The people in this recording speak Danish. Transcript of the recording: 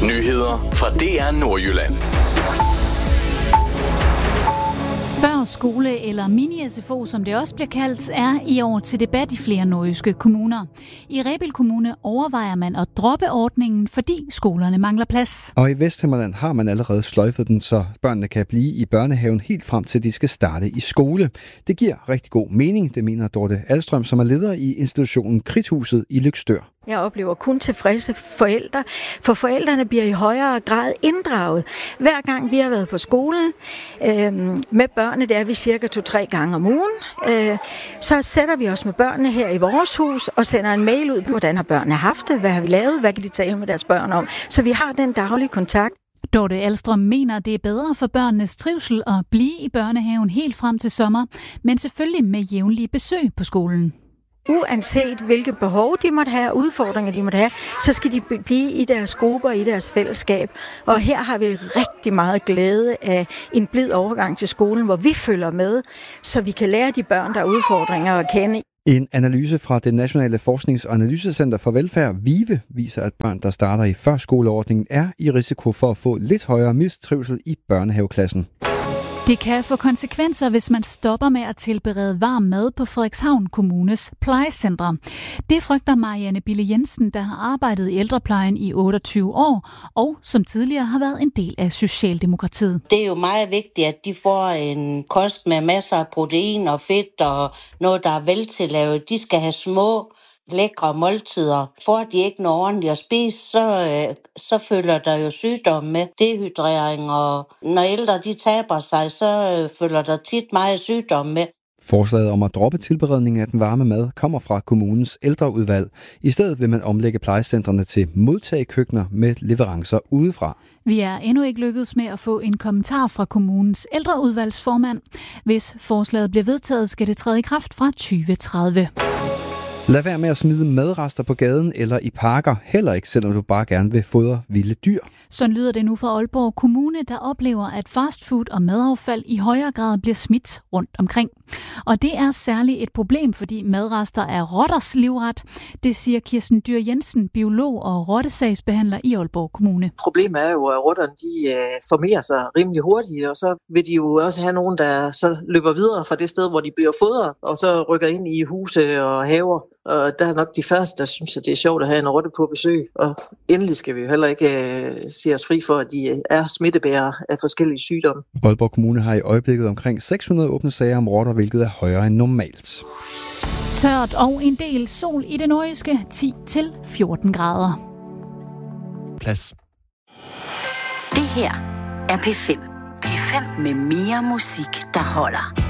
Nyheder fra DR Nordjylland. Førskole eller mini-SFO, som det også bliver kaldt, er i år til debat i flere nordjyske kommuner. I Rebild Kommune overvejer man at droppe ordningen, fordi skolerne mangler plads. Og i Vesthimmerland har man allerede sløjfet den, så børnene kan blive i børnehaven helt frem til de skal starte i skole. Det giver rigtig god mening, det mener Dorte Alstrøm, som er leder i institutionen Kridthuset i Løgstør. Jeg oplever kun tilfredse forældre, for forældrene bliver i højere grad inddraget. Hver gang vi har været på skolen med børnene, det er vi cirka 2-3 gange om ugen, så sætter vi os med børnene her i vores hus og sender en mail ud på, hvordan har børnene haft det, hvad har vi lavet, hvad kan de tale med deres børn om. Så vi har den daglige kontakt. Dorte Alstrøm mener, det er bedre for børnenes trivsel at blive i børnehaven helt frem til sommer, men selvfølgelig med jævnlige besøg på skolen. Uanset hvilke behov de måtte have, udfordringer de måtte have, så skal de blive i deres grupper, i deres fællesskab. Og her har vi rigtig meget glæde af en blid overgang til skolen, hvor vi følger med, så vi kan lære de børn, der er udfordringer at kende. En analyse fra det Nationale Forsknings- og Analysecenter for Velfærd, VIVE, viser, at børn, der starter i førskoleordningen, er i risiko for at få lidt højere mistrivsel i børnehaveklassen. Det kan få konsekvenser, hvis man stopper med at tilberede varm mad på Frederikshavn Kommunes plejecentre. Det frygter Marianne Bille Jensen, der har arbejdet i ældreplejen i 28 år, og som tidligere har været en del af Socialdemokratiet. Det er jo meget vigtigt, at de får en kost med masser af protein og fedt og noget, der er veltillavet. De skal have små, lækre måltider. Får de ikke noget ordentligt at spise, så følger der jo sygdomme med. Dehydrering, og når ældre de taber sig, så følger der tit meget sygdomme med. Forslaget om at droppe tilberedningen af den varme mad kommer fra kommunens ældreudvalg. I stedet vil man omlægge plejecentrene til modtagekøkkener med leverancer udefra. Vi er endnu ikke lykkedes med at få en kommentar fra kommunens ældreudvalgsformand. Hvis forslaget bliver vedtaget, skal det træde i kraft fra 2030. Lad være med at smide madrester på gaden eller i parker, heller ikke selvom du bare gerne vil fodre vilde dyr. Sådan lyder det nu fra Aalborg Kommune, der oplever, at fastfood og madaffald i højere grad bliver smidt rundt omkring. Og det er særligt et problem, fordi madrester er rotters livret. Det siger Kirsten Dyr Jensen, biolog og rottesagsbehandler i Aalborg Kommune. Problemet er jo, at rotterne de formerer sig rimelig hurtigt, og så vil de jo også have nogen, der så løber videre fra det sted, hvor de bliver fodret, og så rykker ind i huse og haver. Og der er nok de første, der synes, at det er sjovt at have en rotte på besøg. Og endelig skal vi jo heller ikke se os fri for, at de er smittebærere af forskellige sygdomme. Aalborg Kommune har i øjeblikket omkring 600 åbne sager om rotter, hvilket er højere end normalt. Tørt og en del sol i det nordjyske, 10-14 grader. Plads. Det her er P5. P5 med mere musik, der holder.